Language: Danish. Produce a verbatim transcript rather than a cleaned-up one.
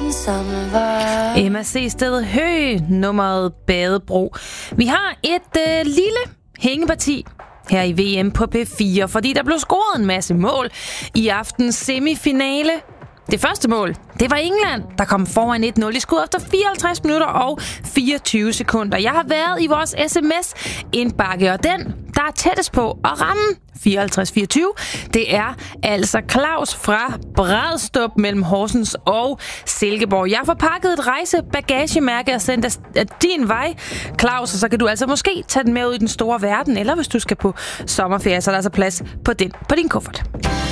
ensomme var. M C Sted Hø, nummeret Badebro. Vi har et øh, lille hængeparti her i V M på P fire, fordi der blev scoret en masse mål i aftens semifinale. Det første mål, det var England, der kom foran et nul i skud efter fireoghalvtreds minutter og fireogtyve sekunder. Jeg har været i vores sms-indbakke, og den, der er tættest på at ramme fireoghalvtreds fireogtyve, det er altså Claus fra Brædstrup mellem Horsens og Silkeborg. Jeg får pakket et rejsebagagemærke og sendt af din vej, Claus, og så kan du altså måske tage den med ud i den store verden, eller hvis du skal på sommerferie, så er der altså plads på den på din kuffert.